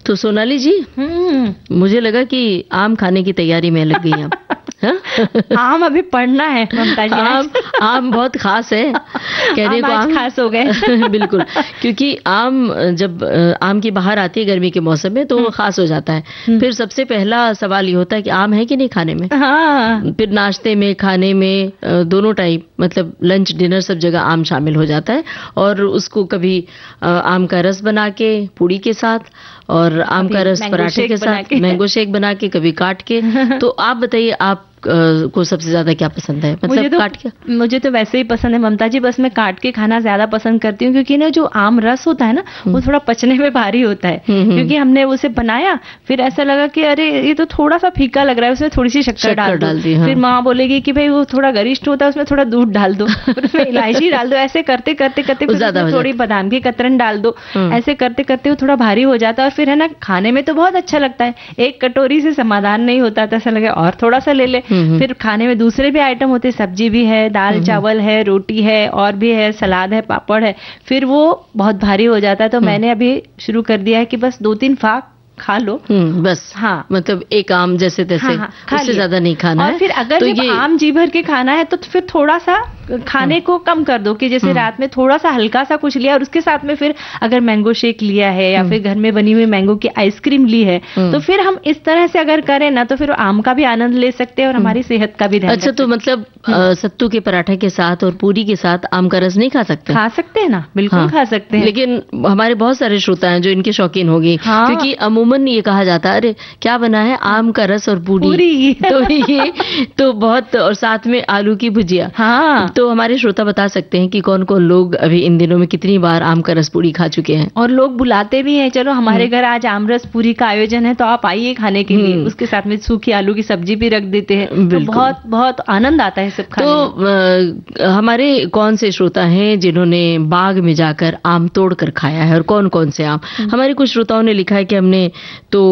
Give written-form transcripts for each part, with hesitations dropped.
तो सोनाली जी, मुझे लगा कि आम खाने की तैयारी में लग गई आप। आम अभी पढ़ना है ममता जी। आम बहुत खास है, कहने को आम खास हो गए। बिल्कुल, क्योंकि जब आम की बाहर आती है गर्मी के मौसम में तो वो खास हो जाता है। फिर सबसे पहला सवाल ये होता है कि आम है कि नहीं खाने में। फिर नाश्ते में, खाने में, दोनों टाइम, मतलब लंच डिनर सब जगह आम शामिल हो जाता है। और उसको कभी आम का रस बना के पूड़ी के साथ, और आम का रस पराठे के साथ, मैंगो शेक बना के, कभी काट के। तो आप बताइए, आप को सबसे ज्यादा क्या पसंद है? मतलब काट के? मुझे तो वैसे ही पसंद है ममता जी, बस मैं काट के खाना ज्यादा पसंद करती हूँ, क्योंकि ना जो आम रस होता है ना, वो थोड़ा पचने में भारी होता है। क्योंकि हमने उसे बनाया, फिर ऐसा लगा कि अरे ये तो थोड़ा सा फीका लग रहा है, उसमें थोड़ी सी शक्कर डाल दी। फिर माँ बोलेगी कि भाई वो थोड़ा गरिष्ठ होता है, उसमें थोड़ा दूध डाल दो, उसमें इलायची डाल दो। ऐसे करते करते थोड़ी बादाम की कतरन डाल दो। ऐसे करते करते वो थोड़ा भारी हो जाता है, और फिर है ना, खाने में तो बहुत अच्छा लगता है। एक कटोरी से समाधान नहीं होता, तो ऐसा लगे और थोड़ा सा ले ले। फिर खाने में दूसरे भी आइटम होते हैं, सब्जी भी है, दाल चावल है, रोटी है, और भी है, सलाद है, पापड़ है, फिर वो बहुत भारी हो जाता है। तो मैंने अभी शुरू कर दिया है कि बस 2-3 फाक खा लो, बस। हाँ, मतलब एक आम जैसे तैसे, उससे ज्यादा नहीं खाना है। और फिर अगर तो आम जी भर के खाना है तो फिर थोड़ा सा खाने को कम कर दो, कि जैसे रात में थोड़ा सा हल्का सा कुछ लिया, और उसके साथ में फिर अगर मैंगो शेक लिया है, या फिर घर में बनी हुई मैंगो की आइसक्रीम ली है, तो फिर हम इस तरह से अगर करें ना, तो फिर आम का भी आनंद ले सकते हैं और हमारी सेहत का भी ध्यान। अच्छा, तो मतलब सत्तू के पराठे के साथ और पूरी के साथ आम का रस नहीं खा सकते? खा सकते हैं ना, बिल्कुल खा सकते हैं। लेकिन हमारे बहुत सारे श्रोता हैं जो इनके शौकीन होंगे, क्योंकि अमूमन ये कहा जाता है, अरे क्या बना है, आम का रस और पूरी। तो ये तो बहुत, और साथ में आलू की भुजिया। तो हमारे श्रोता बता सकते हैं कि कौन कौन लोग अभी इन दिनों में कितनी बार आम का रस पूरी खा चुके हैं। और लोग बुलाते भी हैं, चलो हमारे घर आज आम रस पूरी का आयोजन है, तो आप आइए खाने के लिए। उसके साथ में सूखी आलू की सब्जी भी रख देते हैं, तो बहुत बहुत आनंद आता है सब खाने में। तो हमारे कौन से श्रोता हैं जिन्होंने बाग में जाकर आम तोड़ कर खाया है, और कौन कौन से आम? हमारे कुछ श्रोताओं ने लिखा है कि हमने तो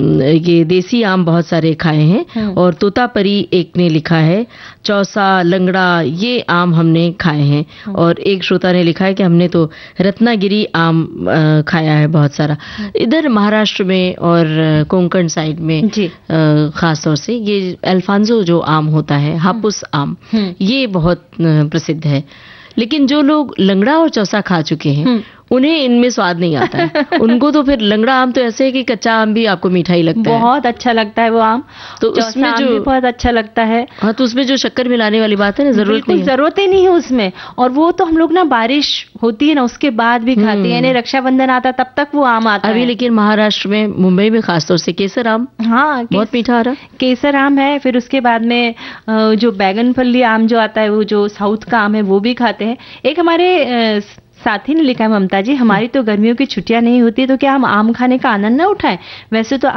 ये देसी आम बहुत सारे खाए हैं, और तोतापरी एक ने लिखा है, चौसा, लंगड़ा, ये आम हमने खाए हैं। और एक श्रोता ने लिखा है कि हमने तो रत्नागिरी आम खाया है बहुत सारा। इधर महाराष्ट्र में और कोंकण साइड में खास तौर से ये अल्फांसो जो आम होता है, हापुस आम, ये बहुत प्रसिद्ध है। लेकिन जो लोग लंगड़ा और चौसा खा चुके हैं, उन्हें इनमें स्वाद नहीं आता है। उनको तो फिर लंगड़ा आम तो ऐसे है कि कच्चा आम भी आपको मीठा ही लगता है, बहुत अच्छा लगता है वो आम। तो उसमें जो भी बहुत अच्छा लगता है। हाँ, तो उसमें जो शक्कर मिलाने वाली बात है ना, जरूरत ही नहीं है उसमें। और वो तो हम लोग ना बारिश होती है ना, उसके बाद भी खाते हैं, यानी रक्षाबंधन आता तब तक वो आम आता है अभी। लेकिन महाराष्ट्र में, मुंबई में खासतौर से केसर आम, बहुत मीठा आ रहा, केसर आम है। फिर उसके बाद में जो बैगन फली आम जो आता है, वो जो साउथ का आम है, वो भी खाते हैं। एक हमारे साथी ने लिखा है, ममता जी, हमारी तो गर्मियों की छुट्टियां नहीं होती, तो क्या हम आम खाने का आनंद न उठाएं? वैसे तो